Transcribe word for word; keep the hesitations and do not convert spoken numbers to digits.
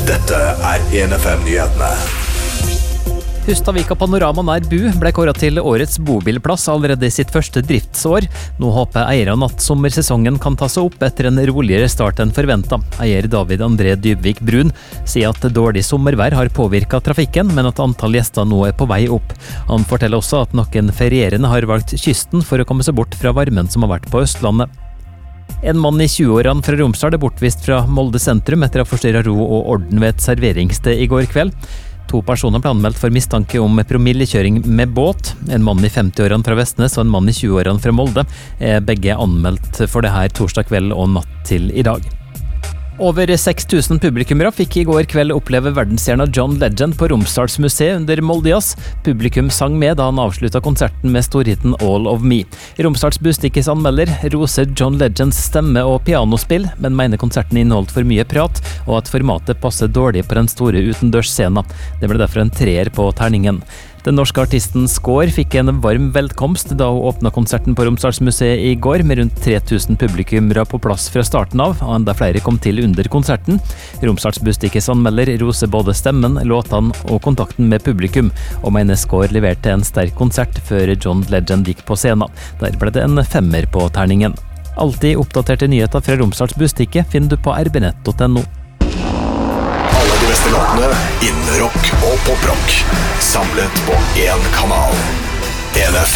Dette er en F M-nyhetene. Hustadvika Panorama nær Bu ble kåret til årets bobilplass allerede i sitt første driftsår. Nå håper eierne at sommersesongen kan ta seg opp etter en roligere start enn forventet. Eier David André Dybvik Brun sier at dårlig sommervær har påvirket trafikken, men at antall gjester nå er på vei opp. Han forteller også at noen ferierende har valgt kysten for å komme seg bort fra varmen som har vært på Østlandet. En mann i tjue-årene fra Romsdal er bortvist fra Molde sentrum etter å ha forstyrret ro og orden ved et serveringssted i går kveld. To personer ble anmeldt for mistanke om promillekjøring med båt. En mann i femti-årene fra Vestnes og en mann i tjue-årene fra Molde er begge anmeldt for det her torsdag kveld og natt til i dag. Over seks tusen publikummere fikk i går kveld oppleve verdensstjerna John Legend på Romsdals museum under Moldejazz. Publikum sang med da han avsluttet konserten med storhiten All of Me. Romsdals Bustikkes anmelder roser John Legends stemme og pianospill, men mener konserten inneholdt for mye prat, og at formatet passer dårlig på den store utendørsscenen. Det ble derfor en treer på terningen. Den norske artisten Skår fikk en varm velkomst da hun åpnet konserten på Romsdalsmuseet i går, med rundt tre tusen publikummere på plass fra starten av, og enda flere kom til under konserten. Romsdals Bustikkes anmelder roser både stemmen, låtene og kontakten med publikum, og mener Skår leverte en sterk konsert før John Legend gikk på scenen. Der ble det en femmer på terningen. Alltid oppdaterte nyheter fra Romsdals Bustikke finner du på r b nett punktum no. Alle de beste låtene innen rock og poprock, samlet på én kanal. en F